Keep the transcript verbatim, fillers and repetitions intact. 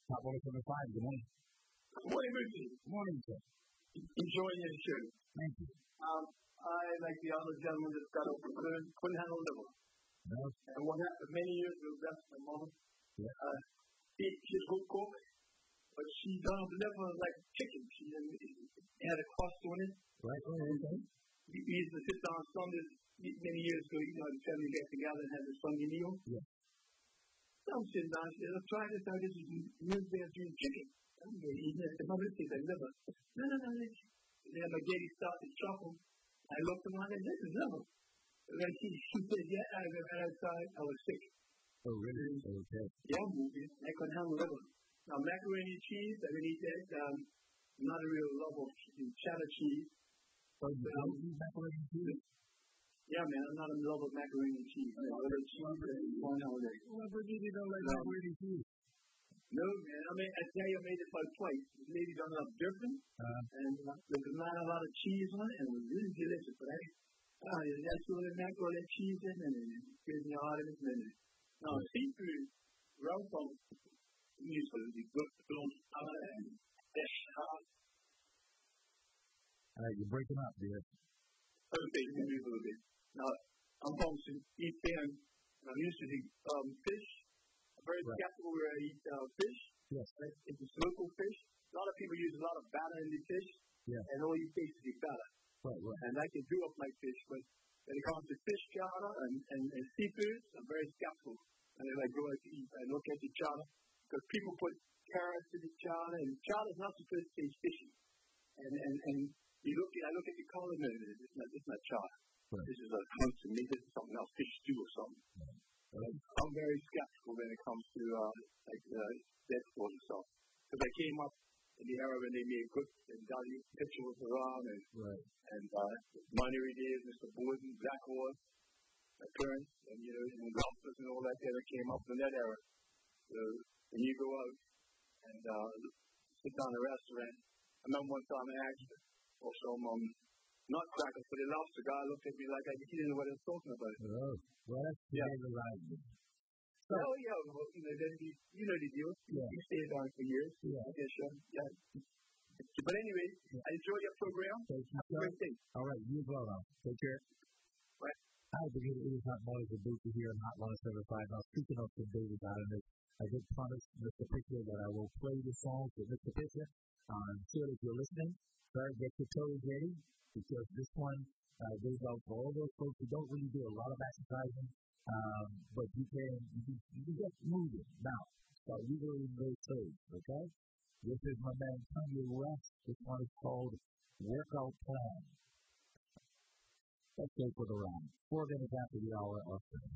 Top one seven five, good morning. Good morning, Ricky. Good morning, sir. Enjoying your show. Thank you. Um, I, like the other gentleman that got over, couldn't, couldn't handle liver. No. And what happened many years ago, that's my mother. Yeah. Uh, she, she's good cook, but she done liver like chicken. She had a crust on it. Right, oh, okay. We used to sit down Sundays many years ago, you know, the family get together and have a Sunday meal. Yeah. So I'm sitting down, she said, let's try this out. This is Wednesday afternoon chicken. I'm going to eat it. The mother said, like liver. No, no, no, no. Then my daddy started truffle. I looked at him and I said, this is liver. And then she, she said, yeah, I was outside. I was sick. Oh, really? Okay. Yeah, movie. I couldn't handle liver. Now, macaroni and cheese, I didn't eat that. Um, I'm not a real lover of cheddar cheese. Oh, you don't eat macaroni and cheese? Yeah, man, I'm not in love with macaroni and cheese. I love cheese and corn holiday. Well, but you don't like no. macaroni and cheese? No, man. I mean, I tell you, I made it like twice. This lady done it up different, uh-huh. and uh, there was not a lot of cheese on it, and it was really delicious. But I, oh, yeah, that's all the macaroni and cheese in, and it gives me a hard in a minute. Now, yeah. Seafood, round from, usually good food, and fish. All right, you're breaking up, dear. Okay, you can do a little bit. Now, I'm from East Bend. I'm used to the um, fish. I'm very right. skeptical where I eat uh, fish. Yes. Right? It's a local fish. A lot of people use a lot of batter in the fish. Yeah. And all you taste is the batter. Right, right. And I can do up my fish, but when it comes to fish chowder and, and, and seafood, I'm very skeptical. And then I go out to eat, I look at the chowder, because people put carrots in the chowder, and chowder is not supposed to taste fishy. And, and, and you look at, I look at the color, no, it's not, it's not chowder. Right. This is a hunt to me. This is something else, fish stew or something. Right. Right. I'm very skeptical when it comes to uh, like uh, that sort of stuff. Because I came up in the era when they made good and Dolly Mitchell was around, and right. and uh, Monterey Days, Mister Borden, Black Horse, Current, and you know, and golfers and all that that came up in that era. So when you go out and uh, sit down in a restaurant, I remember one time I asked for some um, nutcrackers for the lobster. Guy looked at me like I didn't know what I was talking about. Oh, well, that's yeah. the right. So, oh, yeah, well, you know, then you, you know the deal. Yeah. You stayed on for years. Yeah. I guess, um, yeah. But anyway, yeah. I enjoy your program. Thank you. Have a great day. All right, you as well, now. Take care. Right. Hi, Brigadier. It is Hot Mornings with Booster here on Hot one oh seven point five. Now, speaking of some David Islanders, I did promise Mister Pitcher that I will play the song for Mister Pitcher. Uh, I'm sure if you're listening, start get your toes ready, because this one uh, goes out for all those folks who don't really do a lot of exercising. Um, but you can, you can, you can get moving now. So you really those toes, okay? This is my man Kanye West. This one is called Workout Plan. Let's go for the round. Four minutes after the hour of